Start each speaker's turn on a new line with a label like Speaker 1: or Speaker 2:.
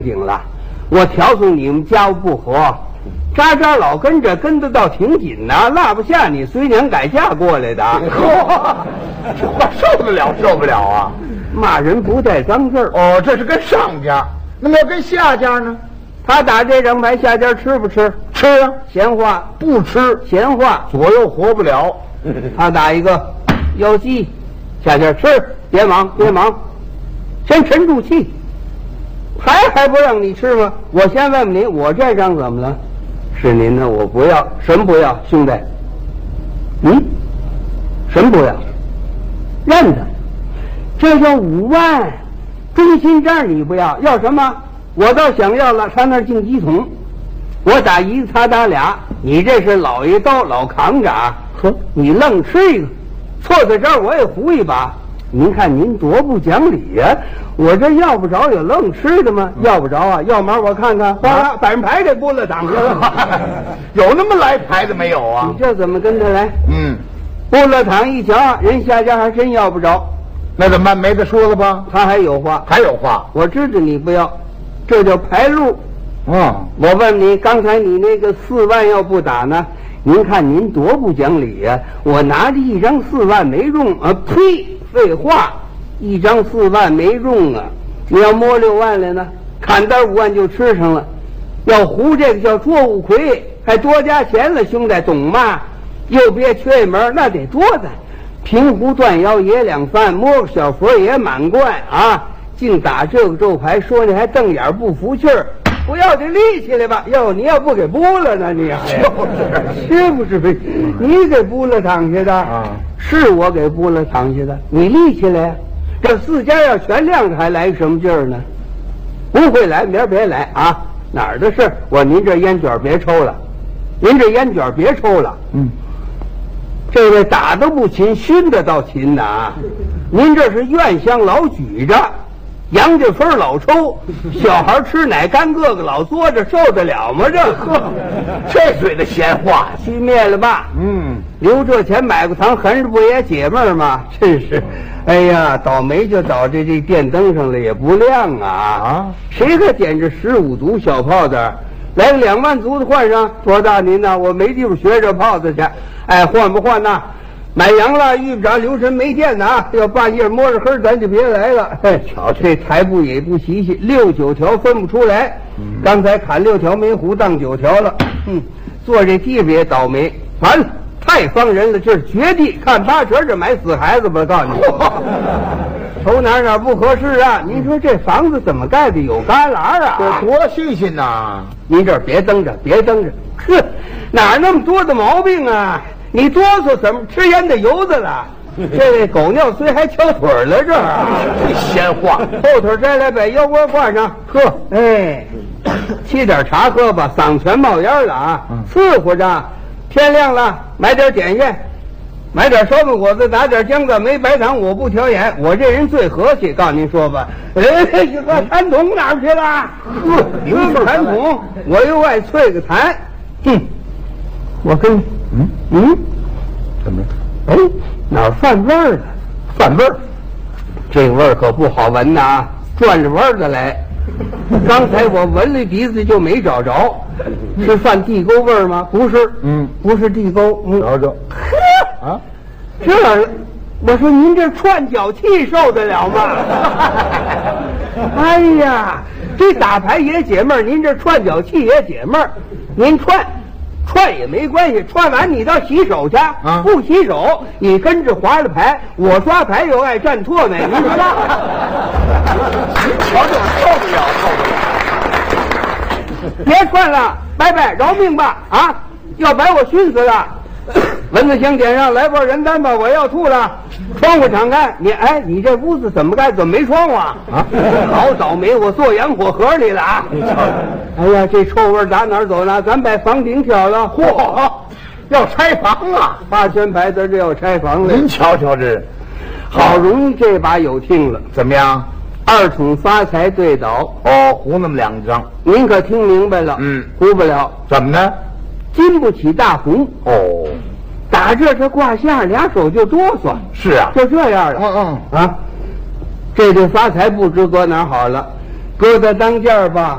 Speaker 1: 定了，我调唆你们家务不和，渣渣老跟着，跟得倒挺紧呐，落不下你随娘改嫁过来的。
Speaker 2: 这话受得了受不了啊！
Speaker 1: 骂人不带脏字儿。
Speaker 2: 哦，这是跟上家，那么要跟下家呢？
Speaker 1: 他打这张牌，下家吃不吃？
Speaker 2: 吃啊！
Speaker 1: 闲话
Speaker 2: 不吃，
Speaker 1: 闲话，
Speaker 2: 左右活不了。
Speaker 1: 他打一个腰鸡，下家吃，别忙别忙，先沉住气。牌还不让你吃吗？我先问问你，我这张怎么了？是您的，我不要。什么不要，兄弟？什么不要？认得，这叫5万，中心账你不要，要什么？我倒想要了，上那儿进鸡桶，我打一个，他打俩，你这是老一刀老扛着啊！呵，你愣吃一个，错在这儿我也胡一把。您看您多不讲理呀！我这要不着有愣吃的吗？要不着啊，要么我看看，哗啦，把人牌给拨了挡下了。
Speaker 2: 有那么来牌的没有啊？
Speaker 1: 你这怎么跟他来？拨了躺一瞧，人下家还真要不着。
Speaker 2: 那怎么办？没得说了吧？
Speaker 1: 他还有话，
Speaker 2: 还有话。
Speaker 1: 我知道你不要，这叫牌路。我问你，刚才你那个4万要不打呢？您看您多不讲理呀！我拿着一张4万没中啊！呸！废话，一张4万没中啊！你要摸6万来呢，砍单5万就吃上了。要胡这个叫捉五魁，还多加钱了，兄弟，懂吗？又别缺一门，那得多的。平湖断腰也2番，摸个小佛也满贯啊！净打这个咒牌，说你还瞪眼不服气儿。不要这力气来吧！哟，你要不给拨了呢？你是不是？你给拨了躺下的啊？是我给拨了躺下的。你立起来，这4家要全亮着，还来什么劲儿呢？不会来，明儿别来啊！哪儿的事？我您这烟卷别抽了，您这烟卷别抽了。这位打得不勤，熏得倒勤呐啊！您这是院香老举着。杨家分老抽，小孩吃奶干个个老嘬着，受得了吗？
Speaker 2: 这嘴的闲话，
Speaker 1: 熄灭了吧？留这钱买个糖，横着不也解闷吗？真是，哎呀，倒霉就倒这电灯上了，也不亮啊！谁可点着15毒小炮的？来个2万足的换上，多大您呢？我没地方学这炮子去。哎，换不换呐？买羊了，遇不着留神没电呢啊！要半夜摸着黑，咱就别来了。瞧这台步也不齐齐，6、9条分不出来。刚才砍6条没胡，当9条了。坐这地方也倒霉，完了，太方人了，这是绝地。看8成这买死孩子吧，告诉你，瞅哪不合适啊？您说这房子怎么盖的有旮旯啊？
Speaker 2: 这多新鲜呐！
Speaker 1: 您这儿别蹬着，别蹬着，呵，哪那么多的毛病啊？你哆嗦怎么吃烟的油子了？这位狗尿虽还翘腿了，这
Speaker 2: 闲话。
Speaker 1: 后腿摘来，把腰窝挂上，喝。沏点茶喝吧，嗓子全冒烟了啊！伺候着，天亮了，买点点心，买点烧饼果子，打点姜子，没白糖，我不挑眼。我这人最和气，告诉您说吧。痰桶哪儿去了？喝个痰桶，我又爱啐个痰。我跟你。
Speaker 2: 怎么？
Speaker 1: 哪儿犯味儿了？
Speaker 2: 犯味儿，
Speaker 1: 这味儿可不好闻呐，转着味儿的来。刚才我闻了鼻子就没找着，是犯地沟味儿吗？不是，不是地沟。
Speaker 2: 找找。
Speaker 1: 这我说您这串脚气受得了吗？哎呀，这打牌也解闷儿，您这串脚气也解闷儿，您串也没关系，串完你到洗手去，不洗手你跟着划了牌，我抓牌又爱蘸唾沫，您抓。
Speaker 2: 瞧受不了，
Speaker 1: 别串了，拜拜，饶命吧啊！要把我熏死了。蚊子香点上，来包人丹吧，我要吐了。窗户敞开，你这屋子怎么盖？怎么没窗户啊？好倒霉，我坐洋火盒里了啊！哎呀，这臭味打哪儿走了？咱把房顶挑了。
Speaker 2: 嚯，要拆房啊
Speaker 1: ！8圈牌子这要拆房了。
Speaker 2: 您瞧瞧这，
Speaker 1: 好容易这把有听了，
Speaker 2: 怎么样
Speaker 1: ？2筒发财对倒。
Speaker 2: 胡那么2张，
Speaker 1: 您可听明白了？胡不了。
Speaker 2: 怎么呢？
Speaker 1: 经不起大红。打这挂下2手就哆嗦。
Speaker 2: 是啊，
Speaker 1: 就这样了。这发财不知搁哪儿好了，搁在当间吧。